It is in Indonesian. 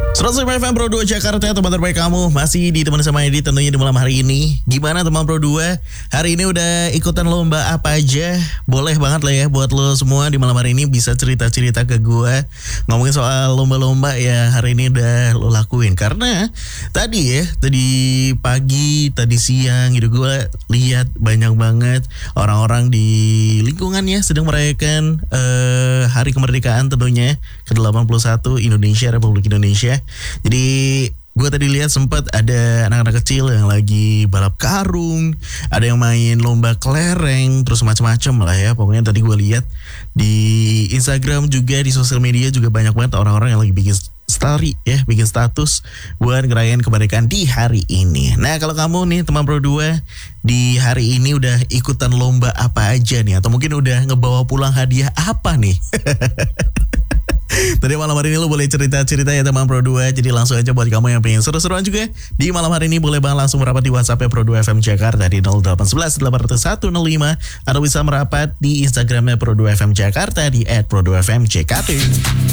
105 FM Pro 2 Jakarta, teman terbaik kamu. Masih ditemani sama Edi tentunya di malam hari ini. Gimana teman Pro 2? Hari ini udah ikutan lomba apa aja? Boleh banget lah ya buat lo semua di malam hari ini bisa cerita-cerita ke gue. Ngomongin soal lomba-lomba ya, hari ini udah lo lakuin. Karena tadi pagi, tadi siang gitu gue lihat banyak banget orang-orang di lingkungannya sedang merayakan hari kemerdekaan tentunya ke-81 Indonesia, Republik Indonesia. Jadi gue tadi lihat sempat ada anak-anak kecil yang lagi balap karung, ada yang main lomba kelereng, terus macam-macam lah ya. Pokoknya tadi gue lihat di Instagram juga, di sosial media juga banyak banget orang-orang yang lagi bikin story ya, bikin status buat ngerayain kemerdekaan di hari ini. Nah kalau kamu nih teman Pro 2 di hari ini udah ikutan lomba apa aja nih, atau mungkin udah ngebawa pulang hadiah apa nih? Tadi malam hari ini lo boleh cerita-cerita ya teman Pro 2. Jadi langsung aja buat kamu yang pengen seru-seruan juga di malam hari ini, boleh banget langsung merapat di WhatsApp Pro 2 FM Jakarta di 0811 801 105, atau bisa merapat di Instagramnya Pro 2 FM Jakarta di @Pro2FMJKT.